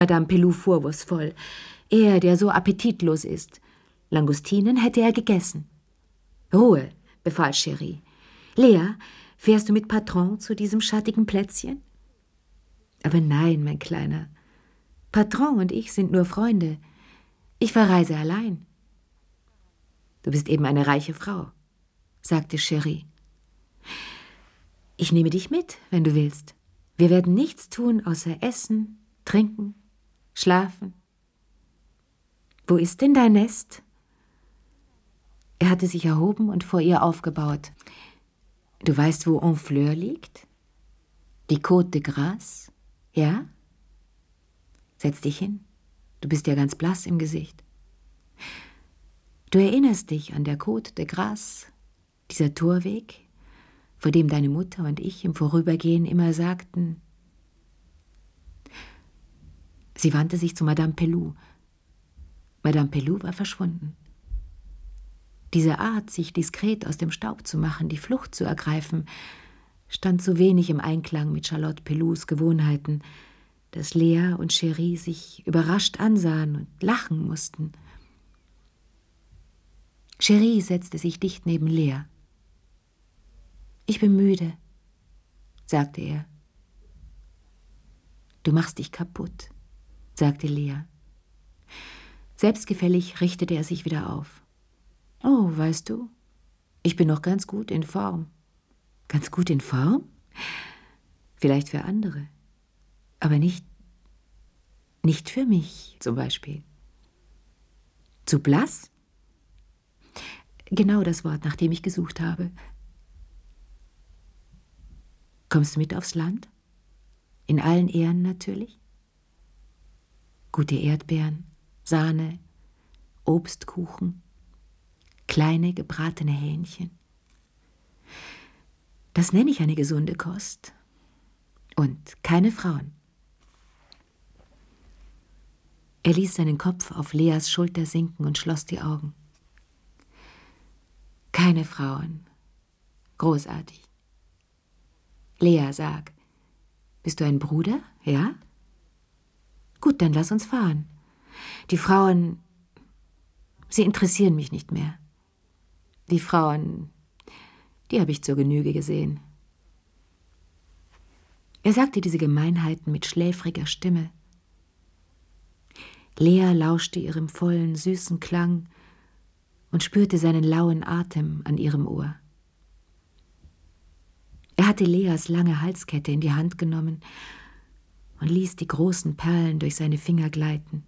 Madame Pelou vorwurfsvoll. Er, der so appetitlos ist. Langustinen hätte er gegessen. Ruhe, befahl Cherie. Lea, fährst du mit Patron zu diesem schattigen Plätzchen? Aber nein, mein Kleiner. Patron und ich sind nur Freunde. Ich verreise allein. Du bist eben eine reiche Frau, sagte Cherie. Ich nehme dich mit, wenn du willst. Wir werden nichts tun, außer essen, trinken, schlafen. Wo ist denn dein Nest? Er hatte sich erhoben und vor ihr aufgebaut. Du weißt, wo Honfleur liegt? Die Côte de Grâce? Ja? Setz dich hin. Du bist ja ganz blass im Gesicht. Du erinnerst dich an der Côte de Grâce, dieser Torweg, vor dem deine Mutter und ich im Vorübergehen immer sagten. Sie wandte sich zu Madame Pelou. Madame Pelou war verschwunden. Diese Art, sich diskret aus dem Staub zu machen, die Flucht zu ergreifen, stand so wenig im Einklang mit Charlotte Pelous Gewohnheiten, dass Lea und Cherie sich überrascht ansahen und lachen mussten. Cherie setzte sich dicht neben Lea. »Ich bin müde«, sagte er. »Du machst dich kaputt«, sagte Lea. Selbstgefällig richtete er sich wieder auf. »Oh, weißt du, ich bin noch ganz gut in Form.« »Ganz gut in Form? Vielleicht für andere, aber nicht für mich zum Beispiel.« »Zu blass?« »Genau das Wort, nach dem ich gesucht habe.« »Kommst du mit aufs Land? In allen Ehren natürlich? Gute Erdbeeren, Sahne, Obstkuchen, kleine gebratene Hähnchen. Das nenne ich eine gesunde Kost. Und keine Frauen.« Er ließ seinen Kopf auf Leas Schulter sinken und schloss die Augen. »Keine Frauen. Großartig. Lea, sag, bist du ein Bruder, ja? Gut, dann lass uns fahren. Die Frauen, sie interessieren mich nicht mehr. Die Frauen, die habe ich zur Genüge gesehen.« Er sagte diese Gemeinheiten mit schläfriger Stimme. Lea lauschte ihrem vollen, süßen Klang und spürte seinen lauen Atem an ihrem Ohr. Er hatte Leas lange Halskette in die Hand genommen und ließ die großen Perlen durch seine Finger gleiten.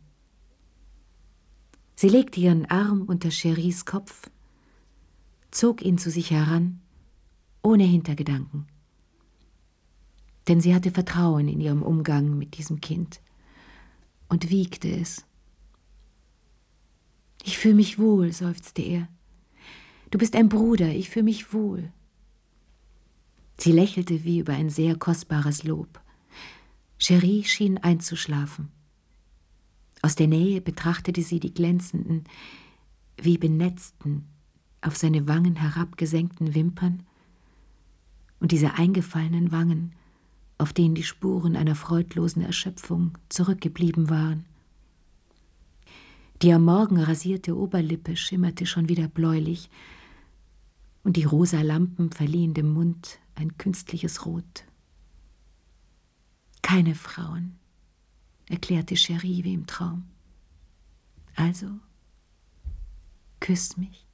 Sie legte ihren Arm unter Cheries Kopf, zog ihn zu sich heran, ohne Hintergedanken. Denn sie hatte Vertrauen in ihrem Umgang mit diesem Kind und wiegte es. »Ich fühle mich wohl«, seufzte er. »Du bist ein Bruder, ich fühle mich wohl.« Sie lächelte wie über ein sehr kostbares Lob. Cherie schien einzuschlafen. Aus der Nähe betrachtete sie die glänzenden, wie benetzten, auf seine Wangen herabgesenkten Wimpern und diese eingefallenen Wangen, auf denen die Spuren einer freudlosen Erschöpfung zurückgeblieben waren. Die am Morgen rasierte Oberlippe schimmerte schon wieder bläulich und die rosa Lampen verliehen dem Mund ein künstliches Rot. »Keine Frauen«, erklärte Cherie wie im Traum. »Also, küss mich.«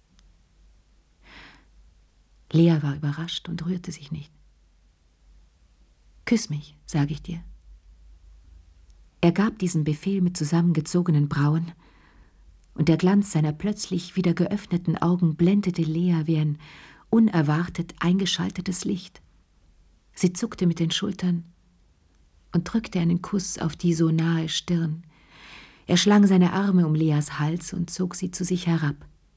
Lea war überrascht und rührte sich nicht. »Küss mich, sage ich dir.« Er gab diesen Befehl mit zusammengezogenen Brauen, und der Glanz seiner plötzlich wieder geöffneten Augen blendete Lea wie ein unerwartet eingeschaltetes Licht. Sie zuckte mit den Schultern und drückte einen Kuss auf die so nahe Stirn. Er schlang seine Arme um Leas Hals und zog sie zu sich herab.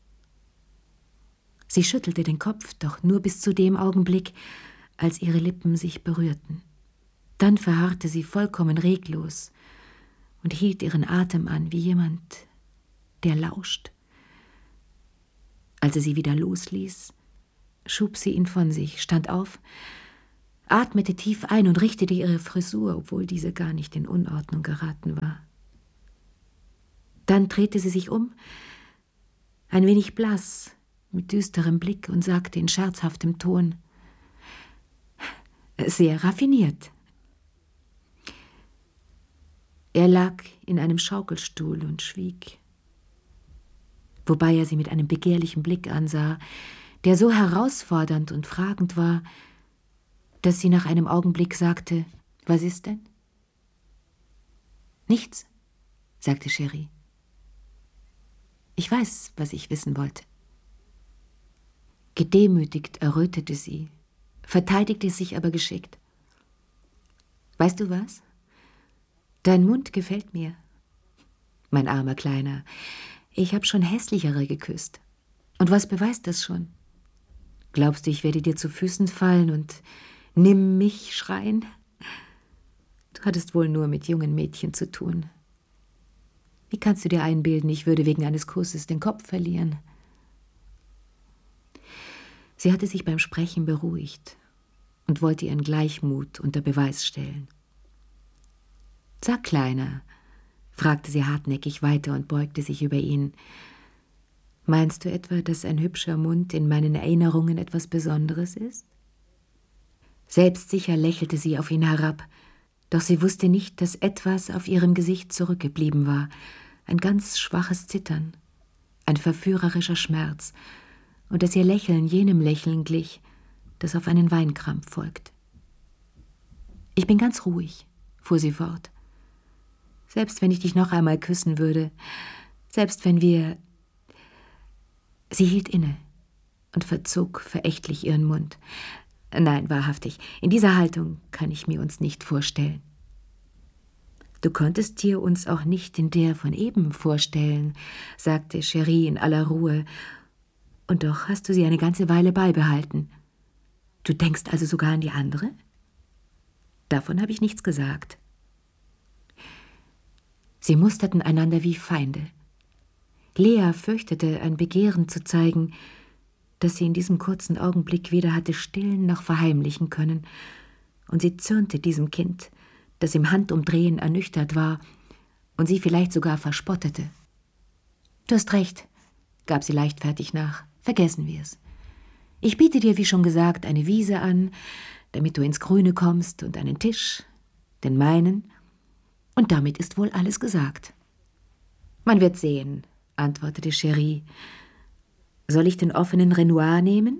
Sie schüttelte den Kopf, doch nur bis zu dem Augenblick, als ihre Lippen sich berührten. Dann verharrte sie vollkommen reglos und hielt ihren Atem an wie jemand, der lauscht. Als er sie wieder losließ, schob sie ihn von sich, stand auf, atmete tief ein und richtete ihre Frisur, obwohl diese gar nicht in Unordnung geraten war. Dann drehte sie sich um, ein wenig blass, mit düsterem Blick, und sagte in scherzhaftem Ton: »Sehr raffiniert.« Er lag in einem Schaukelstuhl und schwieg, wobei er sie mit einem begehrlichen Blick ansah, der so herausfordernd und fragend war, dass sie nach einem Augenblick sagte: »Was ist denn?« »Nichts«, sagte Cherie. »Ich weiß, was ich wissen wollte.« Gedemütigt errötete sie, verteidigte sich aber geschickt. »Weißt du was? Dein Mund gefällt mir. Mein armer Kleiner, ich habe schon hässlichere geküsst. Und was beweist das schon? Glaubst du, ich werde dir zu Füßen fallen und »Nimm mich« schreien? Du hattest wohl nur mit jungen Mädchen zu tun. Wie kannst du dir einbilden, ich würde wegen eines Kusses den Kopf verlieren?« Sie hatte sich beim Sprechen beruhigt und wollte ihren Gleichmut unter Beweis stellen. »Sag, Kleiner«, fragte sie hartnäckig weiter und beugte sich über ihn, »meinst du etwa, dass ein hübscher Mund in meinen Erinnerungen etwas Besonderes ist?« Selbstsicher lächelte sie auf ihn herab, doch sie wusste nicht, dass etwas auf ihrem Gesicht zurückgeblieben war, ein ganz schwaches Zittern, ein verführerischer Schmerz, und dass ihr Lächeln jenem Lächeln glich, das auf einen Weinkrampf folgt. »Ich bin ganz ruhig«, fuhr sie fort. »Selbst wenn ich dich noch einmal küssen würde, selbst wenn wir...« Sie hielt inne und verzog verächtlich ihren Mund. »Nein, wahrhaftig, in dieser Haltung kann ich mir uns nicht vorstellen.« »Du konntest dir uns auch nicht in der von eben vorstellen«, sagte Cherie in aller Ruhe, »und doch hast du sie eine ganze Weile beibehalten. Du denkst also sogar an die andere?« »Davon habe ich nichts gesagt.« Sie musterten einander wie Feinde. Lea fürchtete, ein Begehren zu zeigen, das sie in diesem kurzen Augenblick weder hatte stillen noch verheimlichen können, und sie zürnte diesem Kind, das im Handumdrehen ernüchtert war und sie vielleicht sogar verspottete. »Du hast recht«, gab sie leichtfertig nach, »vergessen wir es. Ich biete dir, wie schon gesagt, eine Wiese an, damit du ins Grüne kommst, und einen Tisch, den meinen, und damit ist wohl alles gesagt.« »Man wird sehen«, antwortete Cherie. »Soll ich den offenen Renoir nehmen?«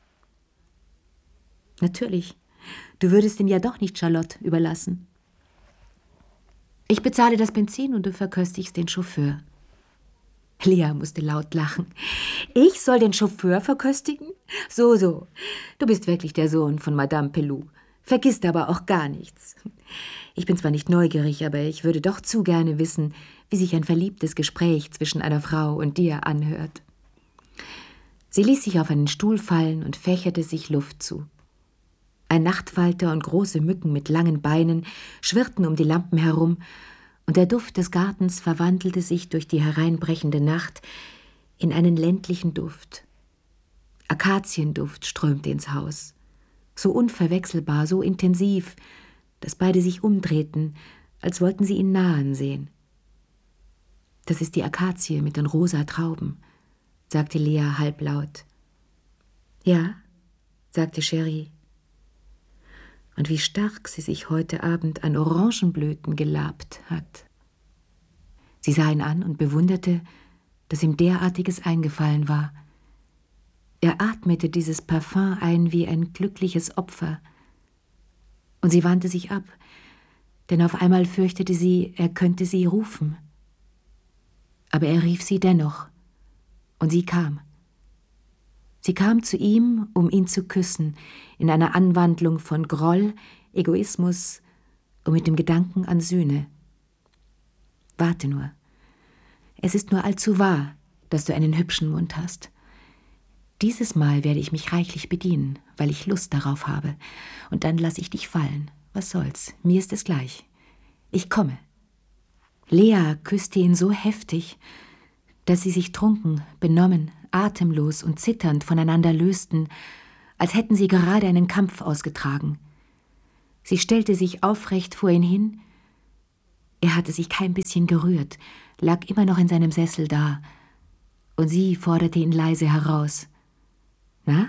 »Natürlich. Du würdest ihn ja doch nicht Charlotte überlassen.« »Ich bezahle das Benzin und du verköstigst den Chauffeur.« Lea musste laut lachen. »Ich soll den Chauffeur verköstigen? So, du bist wirklich der Sohn von Madame Pelou. Vergisst aber auch gar nichts. Ich bin zwar nicht neugierig, aber ich würde doch zu gerne wissen, wie sich ein verliebtes Gespräch zwischen einer Frau und dir anhört.« Sie ließ sich auf einen Stuhl fallen und fächerte sich Luft zu. Ein Nachtfalter und große Mücken mit langen Beinen schwirrten um die Lampen herum, und der Duft des Gartens verwandelte sich durch die hereinbrechende Nacht in einen ländlichen Duft. Akazienduft strömte ins Haus, so unverwechselbar, so intensiv, dass beide sich umdrehten, als wollten sie ihn nahen sehen. »Das ist die Akazie mit den rosa Trauben«, sagte Lea halblaut. »Ja«, sagte Cherie. »Und wie stark sie sich heute Abend an Orangenblüten gelabt hat.« Sie sah ihn an und bewunderte, dass ihm derartiges eingefallen war. Er atmete dieses Parfum ein wie ein glückliches Opfer. Und sie wandte sich ab, denn auf einmal fürchtete sie, er könnte sie rufen. Aber er rief sie dennoch, und sie kam. Sie kam zu ihm, um ihn zu küssen, in einer Anwandlung von Groll, Egoismus und mit dem Gedanken an Sühne. »Warte nur. Es ist nur allzu wahr, dass du einen hübschen Mund hast. Dieses Mal werde ich mich reichlich bedienen, weil ich Lust darauf habe, und dann lasse ich dich fallen. Was soll's, mir ist es gleich. Ich komme.« Lea küsste ihn so heftig, dass sie sich trunken, benommen, atemlos und zitternd voneinander lösten, als hätten sie gerade einen Kampf ausgetragen. Sie stellte sich aufrecht vor ihn hin. Er hatte sich kein bisschen gerührt, lag immer noch in seinem Sessel da, und sie forderte ihn leise heraus. »Na?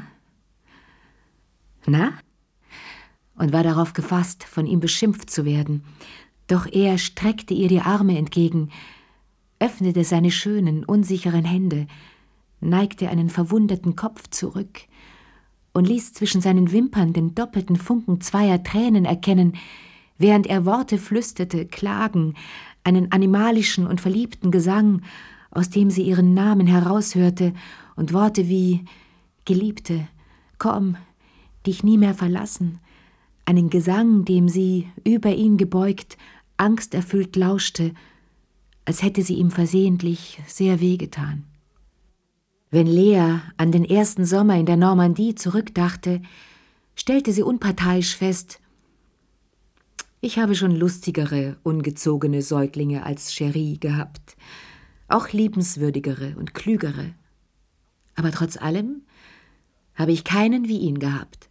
Na?« und war darauf gefasst, von ihm beschimpft zu werden. Doch er streckte ihr die Arme entgegen, öffnete seine schönen, unsicheren Hände, neigte einen verwunderten Kopf zurück und ließ zwischen seinen Wimpern den doppelten Funken zweier Tränen erkennen, während er Worte flüsterte, Klagen, einen animalischen und verliebten Gesang, aus dem sie ihren Namen heraushörte, und Worte wie »Geliebte, komm, dich nie mehr verlassen«, einen Gesang, dem sie, über ihn gebeugt, angsterfüllt lauschte, als hätte sie ihm versehentlich sehr wehgetan. Wenn Lea an den ersten Sommer in der Normandie zurückdachte, stellte sie unparteiisch fest: Ich habe schon lustigere, ungezogene Säuglinge als Cherie gehabt, auch liebenswürdigere und klügere. Aber trotz allem habe ich keinen wie ihn gehabt.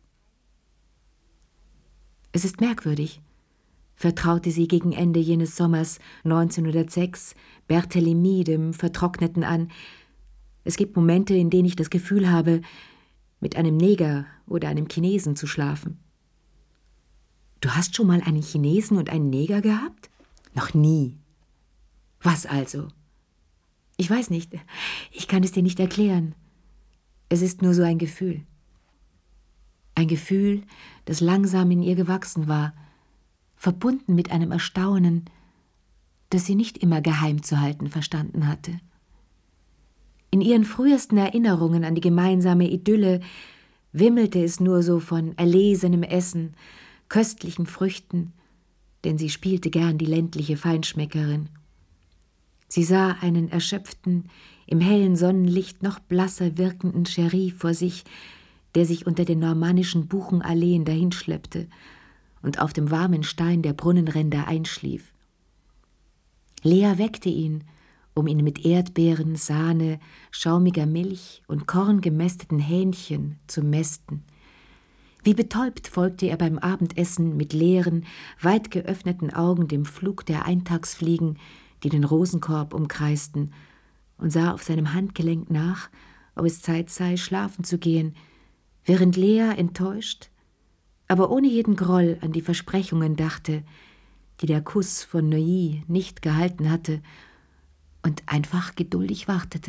Es ist merkwürdig, vertraute sie gegen Ende jenes Sommers 1906 Berthélemy, dem Vertrockneten, an. Es gibt Momente, in denen ich das Gefühl habe, mit einem Neger oder einem Chinesen zu schlafen. Du hast schon mal einen Chinesen und einen Neger gehabt? Noch nie. Was also? Ich weiß nicht, ich kann es dir nicht erklären. Es ist nur so ein Gefühl. Ein Gefühl, das langsam in ihr gewachsen war, verbunden mit einem Erstaunen, das sie nicht immer geheim zu halten verstanden hatte. In ihren frühesten Erinnerungen an die gemeinsame Idylle wimmelte es nur so von erlesenem Essen, köstlichen Früchten, denn sie spielte gern die ländliche Feinschmeckerin. Sie sah einen erschöpften, im hellen Sonnenlicht noch blasser wirkenden Cherie vor sich, der sich unter den normannischen Buchenalleen dahinschleppte und auf dem warmen Stein der Brunnenränder einschlief. Lea weckte ihn, um ihn mit Erdbeeren, Sahne, schaumiger Milch und korngemästeten Hähnchen zu mästen. Wie betäubt folgte er beim Abendessen mit leeren, weit geöffneten Augen dem Flug der Eintagsfliegen, die den Rosenkorb umkreisten, und sah auf seinem Handgelenk nach, ob es Zeit sei, schlafen zu gehen, während Lea enttäuscht, aber ohne jeden Groll an die Versprechungen dachte, die der Kuss von Neuilly nicht gehalten hatte, und einfach geduldig wartete.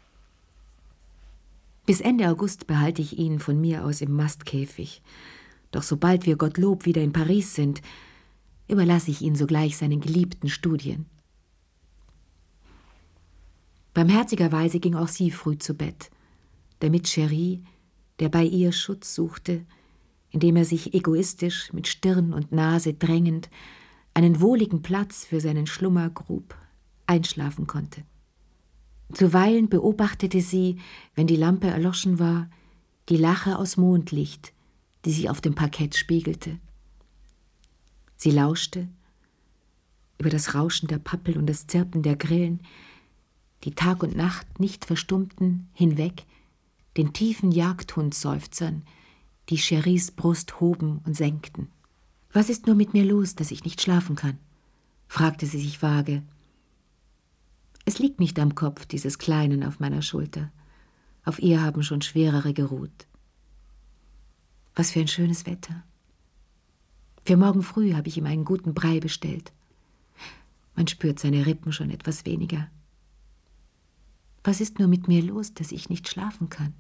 Bis Ende August behalte ich ihn von mir aus im Mastkäfig, doch sobald wir Gottlob wieder in Paris sind, überlasse ich ihn sogleich seinen geliebten Studien. Barmherzigerweise ging auch sie früh zu Bett, damit Cherie, der bei ihr Schutz suchte, indem er sich egoistisch mit Stirn und Nase drängend einen wohligen Platz für seinen Schlummer grub, einschlafen konnte. Zuweilen beobachtete sie, wenn die Lampe erloschen war, die Lache aus Mondlicht, die sich auf dem Parkett spiegelte. Sie lauschte über das Rauschen der Pappel und das Zirpen der Grillen, die Tag und Nacht nicht verstummten, hinweg, den tiefen Jagdhundseufzern, die Cheries Brust hoben und senkten. »Was ist nur mit mir los, dass ich nicht schlafen kann?« fragte sie sich vage. Es liegt nicht am Kopf dieses Kleinen auf meiner Schulter. Auf ihr haben schon schwerere geruht. Was für ein schönes Wetter. Für morgen früh habe ich ihm einen guten Brei bestellt. Man spürt seine Rippen schon etwas weniger. Was ist nur mit mir los, dass ich nicht schlafen kann?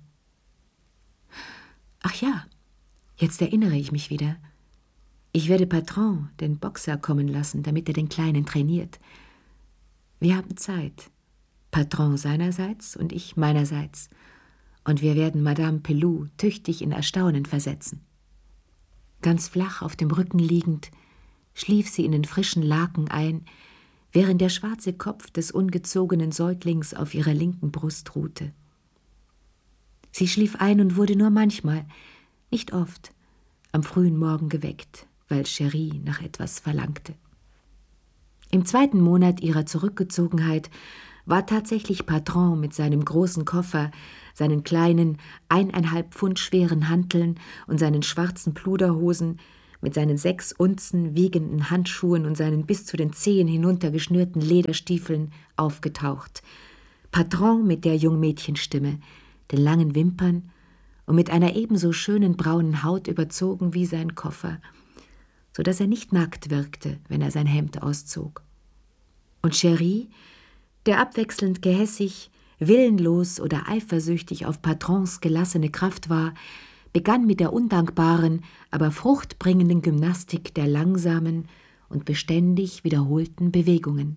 Ach ja, jetzt erinnere ich mich wieder. Ich werde Patron, den Boxer, kommen lassen, damit er den Kleinen trainiert. Wir haben Zeit. Patron seinerseits und ich meinerseits. Und wir werden Madame Pelou tüchtig in Erstaunen versetzen. Ganz flach auf dem Rücken liegend, schlief sie in den frischen Laken ein, während der schwarze Kopf des ungezogenen Säuglings auf ihrer linken Brust ruhte. Sie schlief ein und wurde nur manchmal, nicht oft, am frühen Morgen geweckt, weil Cherie nach etwas verlangte. Im 2. Monat ihrer Zurückgezogenheit war tatsächlich Patron mit seinem großen Koffer, seinen kleinen 1,5 Pfund schweren Hanteln und seinen schwarzen Pluderhosen mit seinen 6 Unzen wiegenden Handschuhen und seinen bis zu den Zehen hinuntergeschnürten Lederstiefeln aufgetaucht. Patron mit der Jungmädchenstimme, den langen Wimpern und mit einer ebenso schönen braunen Haut überzogen wie sein Koffer, so dass er nicht nackt wirkte, wenn er sein Hemd auszog. Und Cherie, der abwechselnd gehässig, willenlos oder eifersüchtig auf Patrons gelassene Kraft war, begann mit der undankbaren, aber fruchtbringenden Gymnastik der langsamen und beständig wiederholten Bewegungen.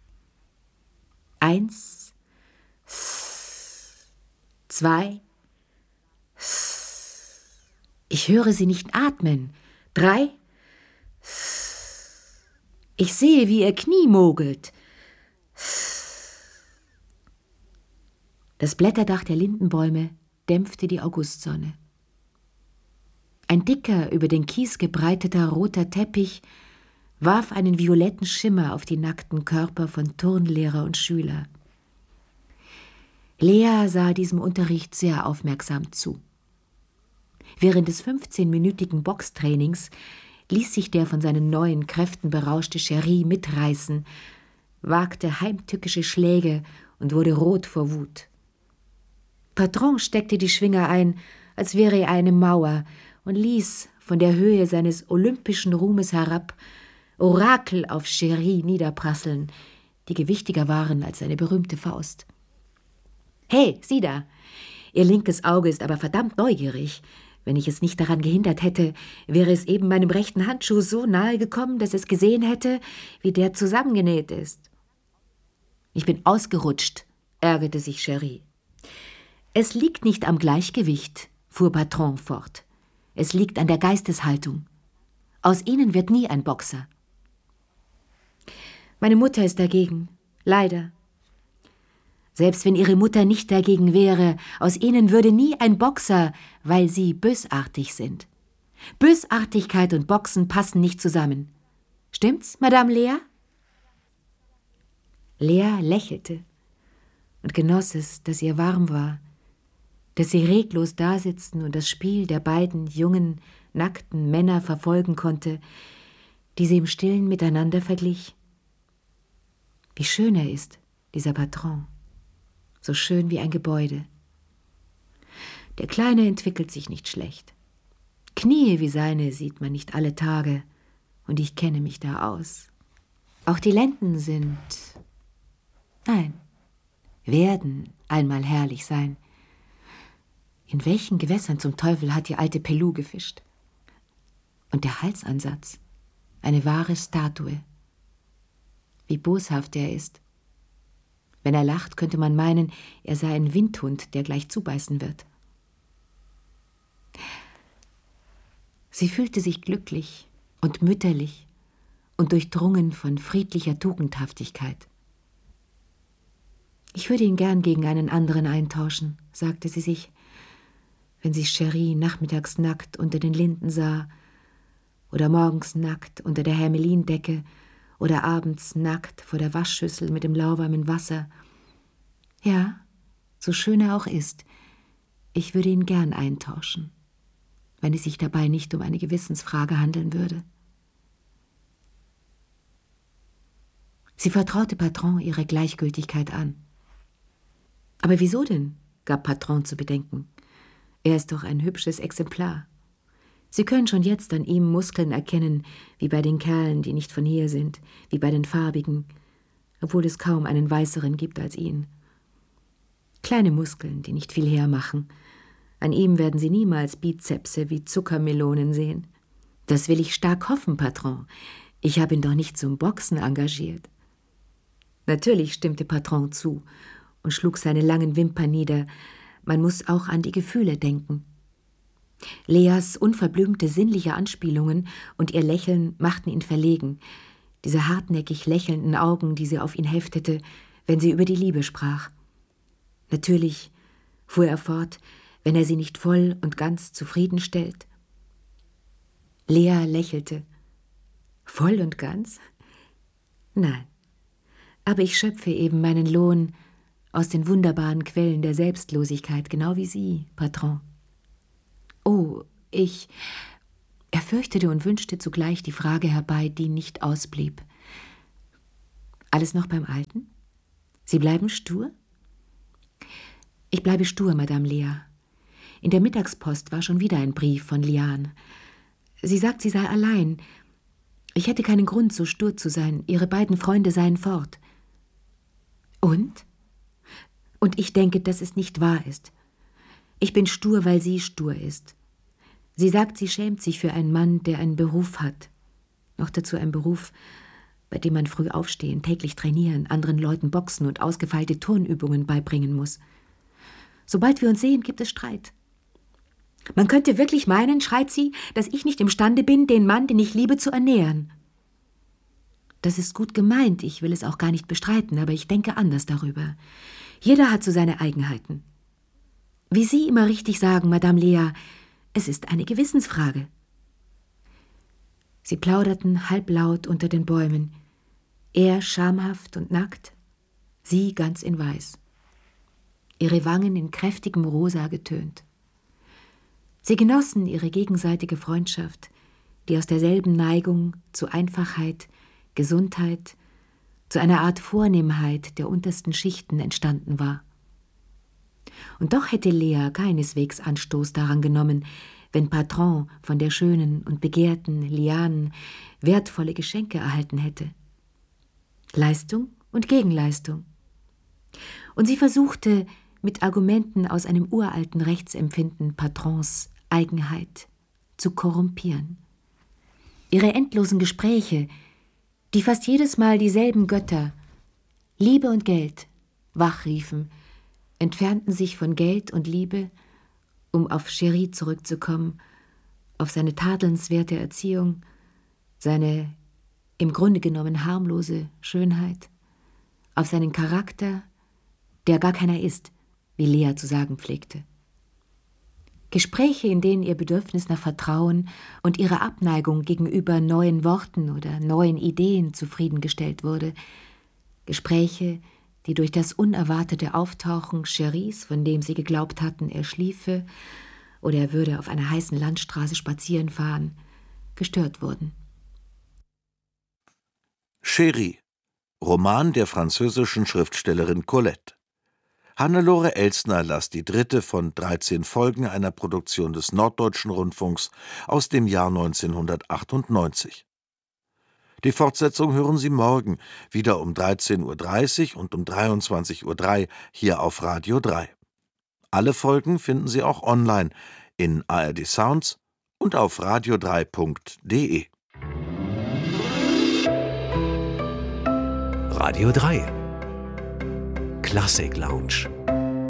1, 2, ich höre sie nicht atmen. 3, ich sehe, wie ihr Knie mogelt. Das Blätterdach der Lindenbäume dämpfte die Augustsonne. Ein dicker, über den Kies gebreiteter roter Teppich warf einen violetten Schimmer auf die nackten Körper von Turnlehrer und Schüler. Lea sah diesem Unterricht sehr aufmerksam zu. Während des 15-minütigen Boxtrainings ließ sich der von seinen neuen Kräften berauschte Cherie mitreißen, wagte heimtückische Schläge und wurde rot vor Wut. Patron steckte die Schwinger ein, als wäre er eine Mauer, und ließ von der Höhe seines olympischen Ruhmes herab Orakel auf Cherie niederprasseln, die gewichtiger waren als seine berühmte Faust. »Hey, sieh da! Ihr linkes Auge ist aber verdammt neugierig. Wenn ich es nicht daran gehindert hätte, wäre es eben meinem rechten Handschuh so nahe gekommen, dass es gesehen hätte, wie der zusammengenäht ist.« »Ich bin ausgerutscht«, ärgerte sich Cherie. »Es liegt nicht am Gleichgewicht«, fuhr Patron fort. »Es liegt an der Geisteshaltung. Aus Ihnen wird nie ein Boxer.« »Meine Mutter ist dagegen, leider.« »Selbst wenn Ihre Mutter nicht dagegen wäre, aus Ihnen würde nie ein Boxer, weil Sie bösartig sind. Bösartigkeit und Boxen passen nicht zusammen. Stimmt's, Madame Lea?« Lea lächelte und genoss es, dass ihr warm war, dass sie reglos dasitzen und das Spiel der beiden jungen, nackten Männer verfolgen konnte, die sie im Stillen miteinander verglich. Wie schön er ist, dieser Patron, so schön wie ein Gebäude. Der Kleine entwickelt sich nicht schlecht. Knie wie seine sieht man nicht alle Tage, und ich kenne mich da aus. Auch die Lenden sind, nein, werden einmal herrlich sein. In welchen Gewässern zum Teufel hat die alte Pelou gefischt? Und der Halsansatz, eine wahre Statue. Wie boshaft er ist. Wenn er lacht, könnte man meinen, er sei ein Windhund, der gleich zubeißen wird. Sie fühlte sich glücklich und mütterlich und durchdrungen von friedlicher Tugendhaftigkeit. »Ich würde ihn gern gegen einen anderen eintauschen«, sagte sie sich, wenn sie Cherie nachmittags nackt unter den Linden sah oder morgens nackt unter der Hermelindecke oder abends nackt vor der Waschschüssel mit dem lauwarmen Wasser. Ja, so schön er auch ist, ich würde ihn gern eintauschen, wenn es sich dabei nicht um eine Gewissensfrage handeln würde. Sie vertraute Patron ihre Gleichgültigkeit an. »Aber wieso denn?« gab Patron zu bedenken. »Er ist doch ein hübsches Exemplar. Sie können schon jetzt an ihm Muskeln erkennen, wie bei den Kerlen, die nicht von hier sind, wie bei den Farbigen, obwohl es kaum einen weißeren gibt als ihn. Kleine Muskeln, die nicht viel hermachen. An ihm werden Sie niemals Bizepse wie Zuckermelonen sehen. Das will ich stark hoffen, Patron. Ich habe ihn doch nicht zum Boxen engagiert.« Natürlich stimmte Patron zu und schlug seine langen Wimpern nieder. Man muss auch an die Gefühle denken. Leas unverblümte sinnliche Anspielungen und ihr Lächeln machten ihn verlegen, diese hartnäckig lächelnden Augen, die sie auf ihn heftete, wenn sie über die Liebe sprach. Natürlich, fuhr er fort, wenn er sie nicht voll und ganz zufriedenstellt. Lea lächelte. Voll und ganz? Nein, aber ich schöpfe eben meinen Lohn aus den wunderbaren Quellen der Selbstlosigkeit, genau wie Sie, Patron. Oh, Er fürchtete und wünschte zugleich die Frage herbei, die nicht ausblieb. Alles noch beim Alten? Sie bleiben stur? Ich bleibe stur, Madame Lea. In der Mittagspost war schon wieder ein Brief von Liane. Sie sagt, sie sei allein. Ich hätte keinen Grund, so stur zu sein. Ihre beiden Freunde seien fort. Und? Und ich denke, dass es nicht wahr ist. Ich bin stur, weil sie stur ist. Sie sagt, sie schämt sich für einen Mann, der einen Beruf hat. Noch dazu ein Beruf, bei dem man früh aufstehen, täglich trainieren, anderen Leuten boxen und ausgefeilte Turnübungen beibringen muss. Sobald wir uns sehen, gibt es Streit. Man könnte wirklich meinen, schreit sie, dass ich nicht imstande bin, den Mann, den ich liebe, zu ernähren. Das ist gut gemeint, ich will es auch gar nicht bestreiten, aber ich denke anders darüber. Jeder hat so seine Eigenheiten. Wie Sie immer richtig sagen, Madame Lea, es ist eine Gewissensfrage. Sie plauderten halblaut unter den Bäumen, er schamhaft und nackt, sie ganz in Weiß. Ihre Wangen in kräftigem Rosa getönt. Sie genossen ihre gegenseitige Freundschaft, die aus derselben Neigung zu Einfachheit, Gesundheit, zu einer Art Vornehmheit der untersten Schichten entstanden war. Und doch hätte Lea keineswegs Anstoß daran genommen, wenn Patron von der schönen und begehrten Liane wertvolle Geschenke erhalten hätte. Leistung und Gegenleistung. Und sie versuchte, mit Argumenten aus einem uralten Rechtsempfinden Patrons Eigenheit zu korrumpieren. Ihre endlosen Gespräche, die fast jedes Mal dieselben Götter, Liebe und Geld, wachriefen, entfernten sich von Geld und Liebe, um auf Chéri zurückzukommen, auf seine tadelnswerte Erziehung, seine im Grunde genommen harmlose Schönheit, auf seinen Charakter, der gar keiner ist, wie Lea zu sagen pflegte. Gespräche, in denen ihr Bedürfnis nach Vertrauen und ihre Abneigung gegenüber neuen Worten oder neuen Ideen zufriedengestellt wurde. Gespräche, die durch das unerwartete Auftauchen Chéris, von dem sie geglaubt hatten, er schliefe oder er würde auf einer heißen Landstraße spazieren fahren, gestört wurden. Chéri, Roman der französischen Schriftstellerin Colette. Hannelore Elsner las die 3. von 13 Folgen einer Produktion des Norddeutschen Rundfunks aus dem Jahr 1998. Die Fortsetzung hören Sie morgen, wieder um 13:30 Uhr und um 23:03 Uhr hier auf Radio 3. Alle Folgen finden Sie auch online in ARD Sounds und auf radio3.de. Radio 3 Klassik Lounge.